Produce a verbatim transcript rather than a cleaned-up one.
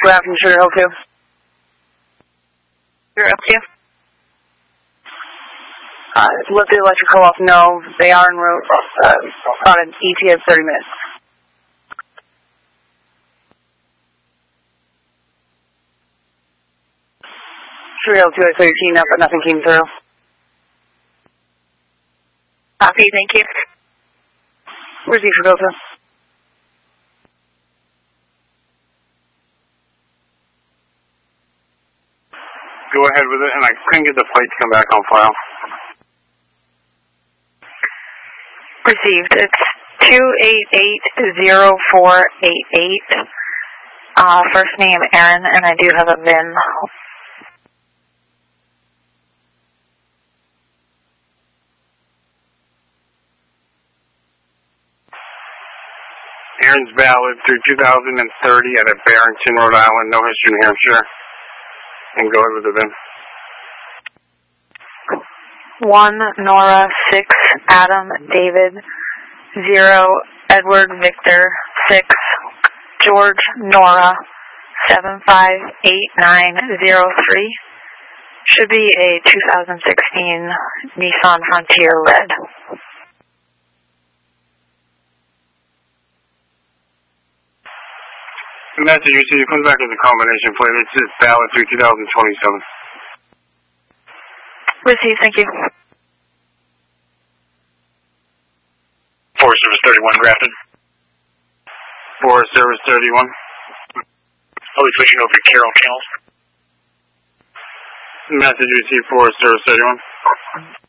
ground from Sugar Hill two. Sugar Hill two. Uh, let the electric co-op know they are en route, uh, about an E T A of thirty minutes. Sugar Hill two at thirteen up, but nothing came through. Copy, thank you. Receive for Delta. Go ahead with it, and I couldn't get the plate to come back on file. Received. It's two eight eight zero four eight eight. Uh, first name Aaron, and I do have a V I N. Aaron's valid through two thousand thirty out of Barrington, Rhode Island, no history in New Hampshire. And go ahead with the V I N. One Nora, six Adam David, zero Edward Victor, six George Nora, seven five eight nine zero three. Should be a two thousand sixteen Nissan Frontier Red. The message you see, it comes back as a combination plate. It's just valid through two thousand twenty-seven. Received, thank you. Forest Service thirty-one drafted. Forest Service thirty-one. I'll be pushing over to Carroll Kennels. The message you see, Forest Service thirty-one.